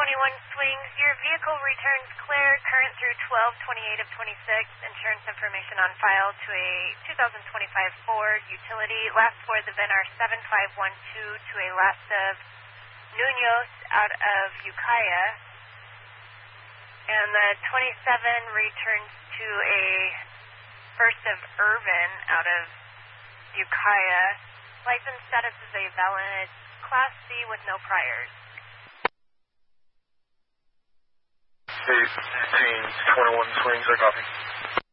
Swings. Your vehicle returns clear, current through 12/28 of 26. Insurance information on file to a 2025 Ford utility. Last for the VIN are 7512 to a last of Nuños out of Ukiah. And the 27 returns to a first of Irvin out of Ukiah. License status is a valid Class C with no priors. Hey, team 21 Swings, I copy.